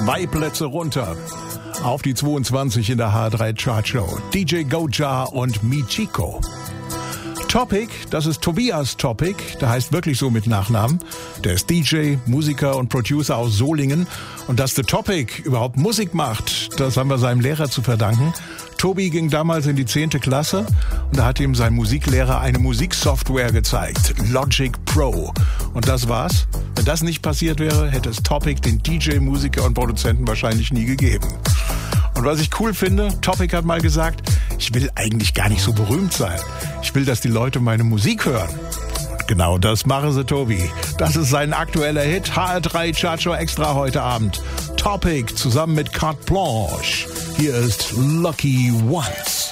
2 Plätze runter. Auf die 22 in der H3 Chartshow. DJ Goja und Michiko. Topic, das ist Tobias Topic, der heißt wirklich so mit Nachnamen. Der ist DJ, Musiker und Producer aus Solingen. Und dass The Topic überhaupt Musik macht, das haben wir seinem Lehrer zu verdanken. Tobi ging damals in die 10. Klasse und da hat ihm sein Musiklehrer eine Musiksoftware gezeigt, Logic Pro. Und das war's. Wenn das nicht passiert wäre, hätte es Topic, den DJ, Musiker und Produzenten, wahrscheinlich nie gegeben. Und was ich cool finde, Topic hat mal gesagt, ich will eigentlich gar nicht so berühmt sein. Ich will, dass die Leute meine Musik hören. Und genau das machen sie, Tobi. Das ist sein aktueller Hit, HR3 Chartshow Extra heute Abend. Topic zusammen mit Carte Blanche. Hier ist Lucky Ones.